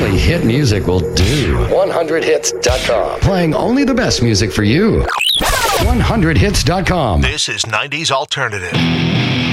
only hit music will do. 100hits.com. Playing only the best music for you. 100hits.com. This is 90s Alternative.